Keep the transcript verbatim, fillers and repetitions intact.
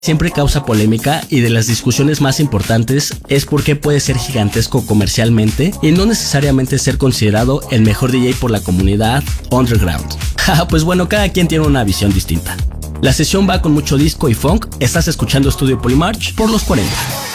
siempre causa polémica y de las discusiones más importantes es por qué puede ser gigantesco comercialmente y no necesariamente ser considerado el mejor D J por la comunidad underground. Pues bueno, cada quien tiene una visión distinta. La sesión va con mucho disco y funk. Estás escuchando Estudio Polymarch por los cuarenta.